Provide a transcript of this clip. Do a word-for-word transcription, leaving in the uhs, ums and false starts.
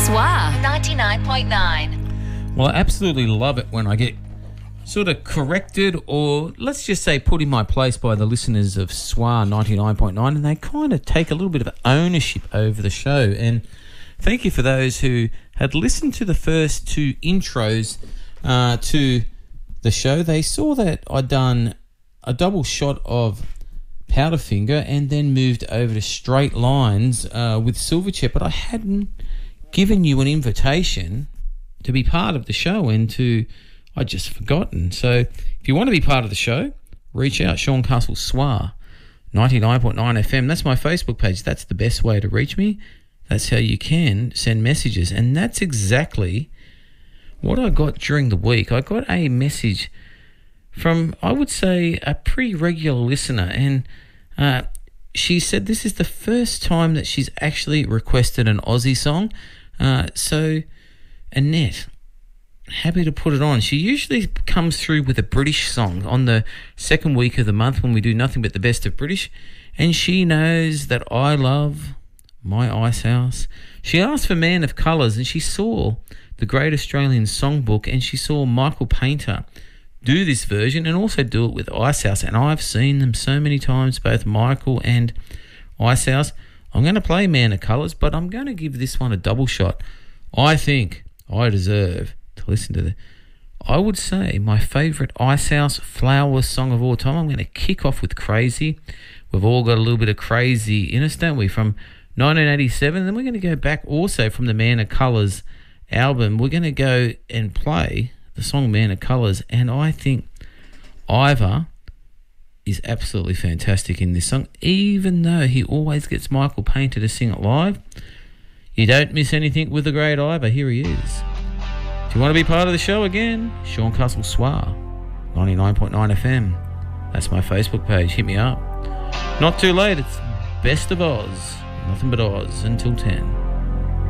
S W A ninety-nine point nine. Well, I absolutely love it when I get sort of corrected or let's just say put in my place by the listeners of S W A ninety-nine point nine, and they kind of take a little bit of ownership over the show. And thank you for those who had listened to the first two intros uh, to the show. They saw that I'd done a double shot of Powderfinger and then moved over to Straight Lines uh, with Silverchair, but I hadn't given you an invitation to be part of the show, and to I'd just forgotten. So if you want to be part of the show, reach out. Sean Castle S W A ninety-nine point nine F M. That's my Facebook page. That's the best way to reach me. That's how you can send messages, and that's exactly what I got during the week. I got a message from, I would say, a pretty regular listener, and uh, she said this is the first time that she's actually requested an Aussie song. Uh, so, Annette, happy to put it on. She usually comes through with a British song on the second week of the month when we do nothing but the best of British, and she knows that I love My Icehouse. She asked for Man of Colours, and she saw the Great Australian Songbook, and she saw Michael Painter do this version and also do it with Icehouse, and I've seen them so many times, both Michael and Icehouse. I'm going to play Man of Colours, but I'm going to give this one a double shot. I think I deserve to listen to the, I would say, my favourite Icehouse Flower song of all time. I'm going to kick off with Crazy. We've all got a little bit of crazy in us, don't we, from nineteen eighty-seven. And then we're going to go back also from the Man of Colours album. We're going to go and play the song Man of Colours, and I think Ivor is absolutely fantastic in this song, even though he always gets Michael Painter to sing it live. You don't miss anything with the great Ivor. Here he is. If you want to be part of the show again, Sean Castle S W A ninety-nine point nine F M. That's my Facebook page. Hit me up. Not too late. It's Best of Oz. Nothing but Oz until ten.